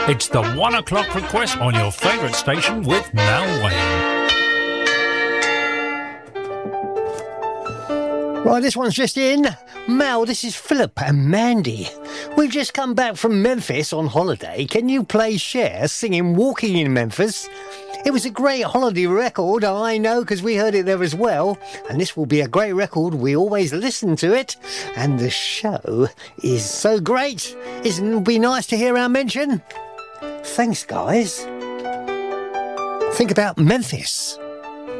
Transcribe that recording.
It's the 1 o'clock request on your favourite station with Mel Wayne. Right, this one's just in. Mel, this is Philip and Mandy. We've just come back from Memphis on holiday. Can you play Cher singing Walking in Memphis? It was a great holiday record, I know, because we heard it there as well. And this will be a great record. We always listen to it. And the show is so great. Isn't it be nice to hear our mention? Thanks, guys. Think about Memphis.